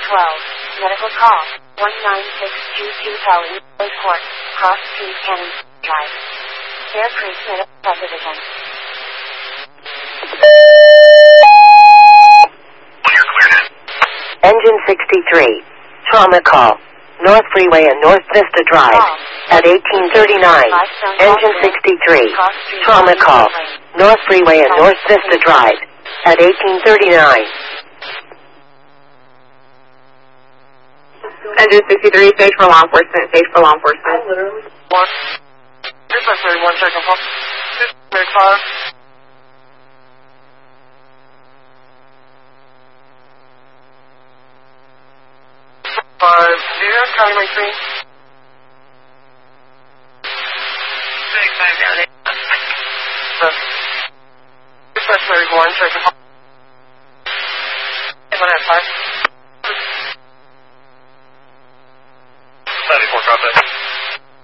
12. Medical call. 19622 Pelly Court. Cross Street, Cannon Drive. Fair Creek Medical Subdivision. Engine 63. Trauma call. North Freeway and North Vista Drive. At 1839. Engine 63. Trauma call. North Freeway and North Vista Drive. At 1839. Engine 63, stage for law enforcement, stage for law enforcement. One. Dispatch 31, check and pump. Dispatch 5. Do you have County McPhee? 35 down it. Dispatch 31, check and pump. 5. 94, copy.